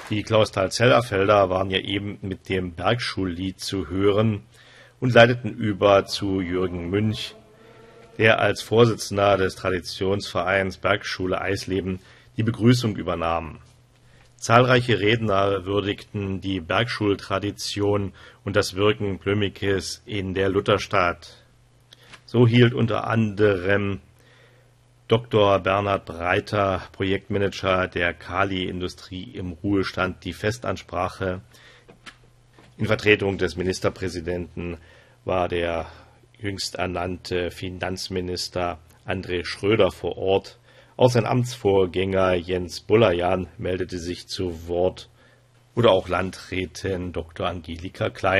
Die Clausthal-Zellerfelder waren ja eben mit dem Bergschullied zu hören und leiteten über zu Jürgen Münch, der als Vorsitzender des Traditionsvereins Bergschule Eisleben die Begrüßung übernahm. Zahlreiche Redner würdigten die Bergschultradition und das Wirken Blömekes in der Lutherstadt. So hielt unter anderem Dr. Bernhard Breiter, Projektmanager der Kali-Industrie im Ruhestand, die Festansprache. In Vertretung des Ministerpräsidenten war der jüngst ernannte Finanzminister André Schröder vor Ort. Auch sein Amtsvorgänger Jens Bullerjahn meldete sich zu Wort oder auch Landrätin Dr. Angelika Klein.